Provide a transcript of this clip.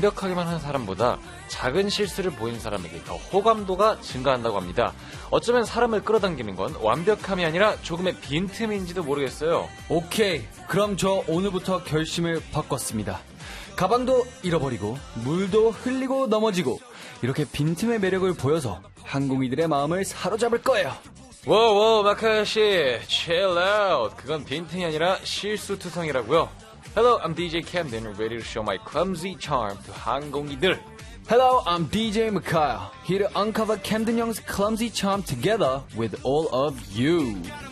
완벽하게만 한 사람보다 작은 실수를 보인 사람에게 더 호감도가 증가한다고 합니다. 어쩌면 사람을 끌어당기는 건 완벽함이 아니라 조금의 빈틈인지도 모르겠어요. 오케이, 그럼 저 오늘부터 결심을 바꿨습니다. 가방도 잃어버리고 물도 흘리고 넘어지고 이렇게 빈틈의 매력을 보여서 항공이들의 마음을 사로잡을 거예요. 워워 마카야씨, chill out. 그건 빈틈이 아니라 실수투성이라고요. Hello, I'm DJ Camden, ready to show my clumsy charm to 항공이들. Hello, I'm DJ Mikhail, here to uncover Camden Young's clumsy charm together with all of you.